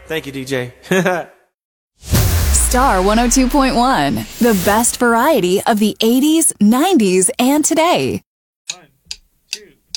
Thank you, DJ. Star 102.1, the best variety of the 80s, 90s, and today.